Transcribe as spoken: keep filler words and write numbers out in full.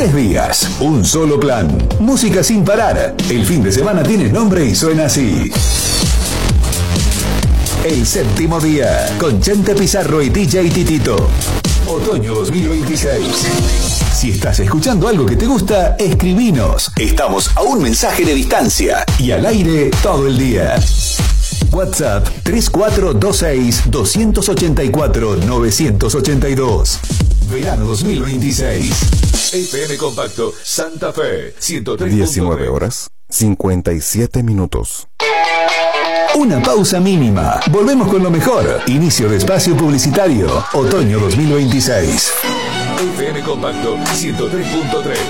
Tres días, un solo plan. Música sin parar. El fin de semana tiene nombre y suena así. El séptimo día, con Chente Pizarro y D J Titito. Otoño dos mil veintiséis. Si estás escuchando algo que te gusta, escribinos. Estamos a un mensaje de distancia y al aire todo el día. WhatsApp tres cuatro dos seis, dos ocho cuatro, nueve ocho dos. Verano dos mil veintiséis. F M Compacto Santa Fe ciento tres. diecinueve horas, cincuenta y siete minutos. Una pausa mínima. Volvemos con lo mejor. Inicio de espacio publicitario. Otoño dos mil veintiséis. F M Compacto ciento tres punto tres.